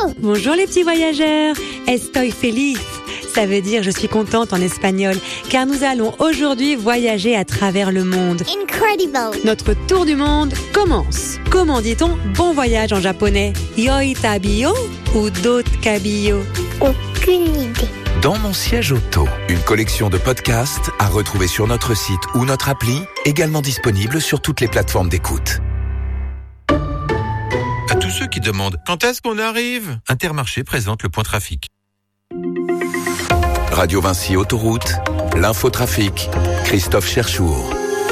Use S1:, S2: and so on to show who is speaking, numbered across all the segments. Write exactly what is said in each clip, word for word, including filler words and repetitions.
S1: Bonjour les petits voyageurs. Estoy feliz. Ça veut dire je suis contente en espagnol, car nous allons aujourd'hui voyager à travers le monde.
S2: Incredible.
S1: Notre tour du monde commence. Comment dit-on bon voyage en japonais? Yoi tabiyo ou dot kabiyo?
S2: Aucune idée.
S3: Dans mon siège auto, une collection de podcasts à retrouver sur notre site ou notre appli, également disponible sur toutes les plateformes d'écoute.
S4: À tous ceux qui demandent quand est-ce qu'on arrive, Intermarché présente le point trafic.
S3: Radio Vinci Autoroute, l'infotrafic, Christophe Cherchour.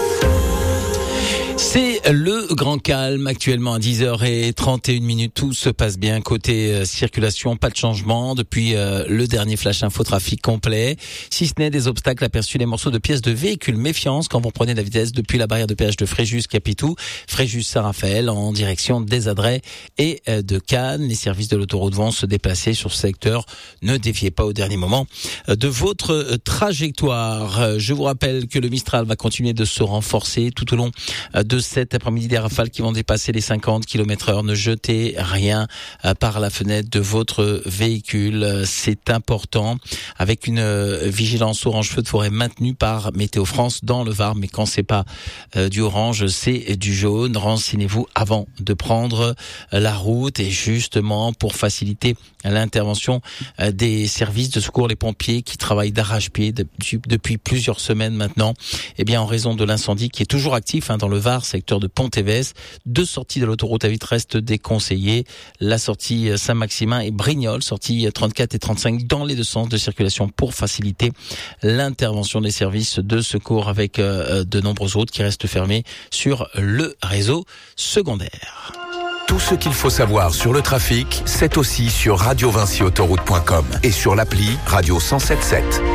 S5: C'est le grand calme actuellement à dix heures trente et une minutes. Tout se passe bien côté euh, circulation, pas de changement depuis euh, le dernier flash infotrafic complet. Si ce n'est des obstacles aperçus, des morceaux de pièces de véhicules. Méfiance quand vous prenez la vitesse depuis la barrière de péage de Fréjus-Capitou, Fréjus-Saint-Raphaël en direction des Adrets et euh, de Cannes. Les services de l'autoroute vont se déplacer sur ce secteur. Ne défiez pas au dernier moment euh, de votre euh, trajectoire. Euh, je vous rappelle que le Mistral va continuer de se renforcer tout au long euh, de cet après-midi, des rafales qui vont dépasser les cinquante kilomètres heure. Ne jetez rien par la fenêtre de votre véhicule. C'est important. Avec une vigilance orange feu de forêt maintenue par Météo France dans le Var. Mais quand c'est pas du orange, c'est du jaune. Renseignez-vous avant de prendre la route. Et justement, pour faciliter l'intervention des services de secours, les pompiers qui travaillent d'arrache-pied depuis, depuis plusieurs semaines maintenant, eh bien, en raison de l'incendie qui est toujours actif hein, dans le Var, secteur de Pont-Évès. Deux sorties de l'autoroute à vite restent déconseillées. La sortie Saint-Maximin et Brignoles, sortie trente-quatre et trente-cinq dans les deux sens de circulation pour faciliter l'intervention des services de secours avec euh, de nombreuses routes qui restent fermées sur le réseau secondaire.
S3: Tout ce qu'il faut savoir sur le trafic, c'est aussi sur radio vinci autoroute point com et sur l'appli Radio cent soixante-dix-sept.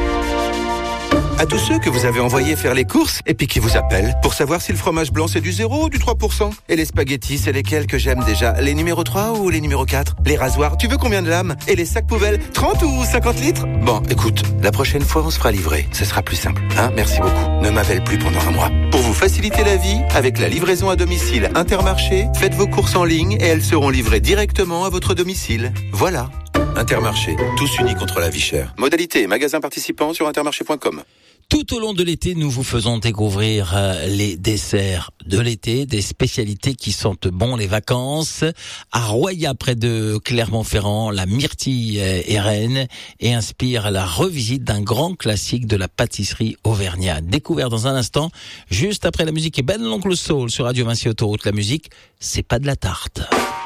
S6: À tous ceux que vous avez envoyés faire les courses et puis qui vous appellent pour savoir si le fromage blanc c'est du zéro ou du trois pour cent. Et les spaghettis, c'est lesquels que j'aime déjà? Les numéros trois ou les numéros quatre? Les rasoirs, tu veux combien de lames? Et les sacs poubelles, trente ou cinquante litres? Bon, écoute, la prochaine fois on se fera livrer. Ce sera plus simple. Hein, merci beaucoup. Ne m'appelle plus pendant un mois. Pour vous faciliter la vie, avec la livraison à domicile Intermarché, faites vos courses en ligne et elles seront livrées directement à votre domicile. Voilà. Intermarché, tous unis contre la vie chère. Modalité, magasin participant sur intermarché point com.
S5: Tout au long de l'été, nous vous faisons découvrir euh, les desserts de l'été, des spécialités qui sentent bon les vacances. À Roya, près de Clermont-Ferrand, la myrtille est reine et inspire la revisite d'un grand classique de la pâtisserie auvergnate. Découvert dans un instant, juste après la musique et Ben l'Oncle Soul sur Radio Vinci Autoroute. La musique, c'est pas de la tarte.